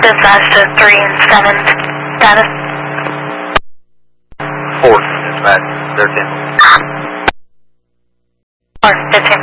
dispatch to 3 and 7 status. 4, dispatch, 13. 4, 15.